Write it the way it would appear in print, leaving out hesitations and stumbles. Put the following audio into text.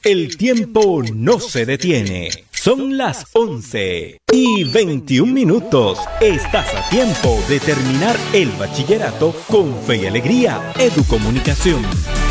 El tiempo no se detiene. Son las 11:21. Estás a tiempo de terminar el bachillerato con fe y alegría. Educomunicación.